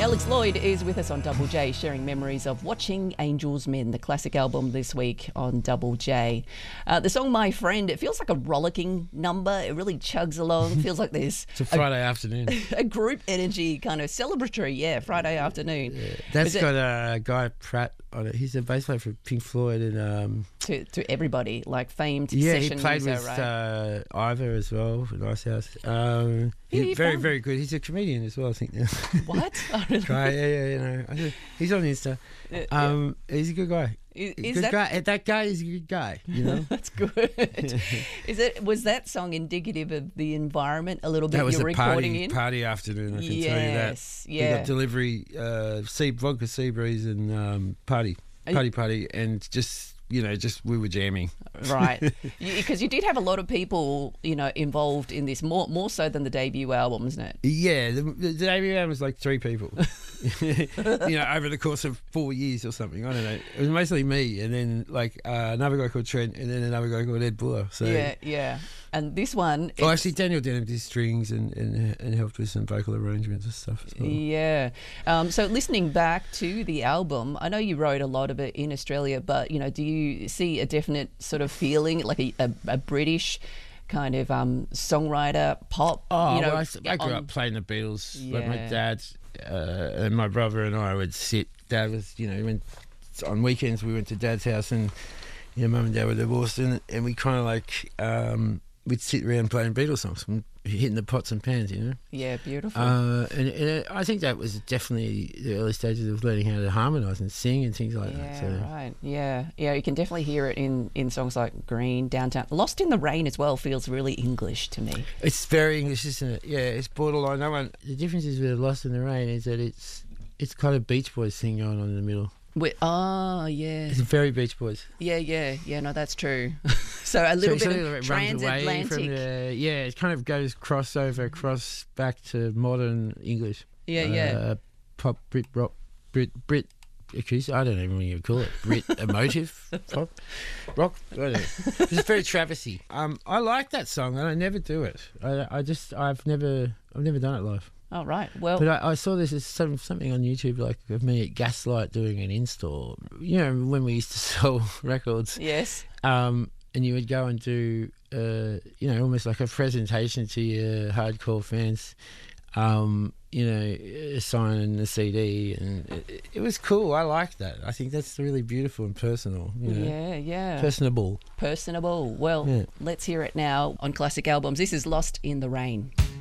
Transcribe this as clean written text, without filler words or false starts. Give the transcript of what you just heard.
Alex Lloyd is with us on Double J, sharing memories of watching Angels Men, the classic album this week on Double J. The song My Friend, it feels like a rollicking number. It really chugs along. Feels like there's it's a Friday afternoon. A group energy, kind of celebratory, Friday afternoon. Yeah. That's got Guy Pratt on it. He's a bass player for Pink Floyd. And to everybody, like famed session he played user, with right? Ivor as well for Nice House. He's very good. He's a comedian as well, I think. What? Oh, really? Yeah. He's on Insta. He's a good guy. That guy is a good guy, you know. That's good. Was that song indicative of the environment a little bit? That was you're a recording in? party afternoon. I can tell you that. Yeah. We got delivery, vodka sea breeze, and party, and just we were jamming. Right, because you did have a lot of people, involved in this, more so than the debut album, isn't it? Yeah, the debut album was like 3 people, over the course of 4 years or something. I don't know. It was mostly me, and then another guy called Trent, and then another guy called Ed Buller. So yeah. And this one... actually, Daniel Denham did strings and helped with some vocal arrangements and stuff as well. Yeah. So listening back to the album, I know you wrote a lot of it in Australia, but, do you see a definite sort of feeling, like a British kind of songwriter, pop? I grew up playing the Beatles. Yeah. Like my dad and my brother and I would sit. Dad was, on weekends we went to Dad's house and, Mum and Dad were divorced and we kind of we'd sit around playing Beatles songs and hitting the pots and pans, Yeah, beautiful. And I think that was definitely the early stages of learning how to harmonise and sing and things like that. So. Right. Yeah. You can definitely hear it in songs like Green, Downtown. Lost in the Rain as well feels really English to me. It's very English, isn't it? Yeah, it's borderline. The difference is with Lost in the Rain is that it's kind of Beach Boys thing going on in the middle. Yeah. It's very Beach Boys. Yeah. No, that's true. So a little bit of transatlantic. It kind of goes cross back to modern English. Yeah. Pop, Brit, rock, Brit acoustic. I don't even know what you call it. Brit emotive pop, rock. I don't know. It's very Travisy. I like that song and I never do it. I've never done it live. Oh, right. Well, but I saw this as something on YouTube, like of me at Gaslight doing an install. When we used to sell records. Yes. And you would go and do, almost like a presentation to your hardcore fans. Signing the CD, and it was cool. I like that. I think that's really beautiful and personal. Yeah. Personable. Well, Let's hear it now on Classic Albums. This is Lost in the Rain.